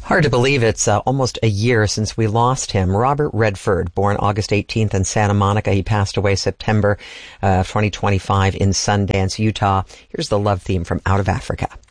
Hard to believe it's almost a year since we lost him. Robert Redford, born August 18th in Santa Monica. He passed away September 2025 in Sundance, Utah. Here's the love theme from Out of Africa.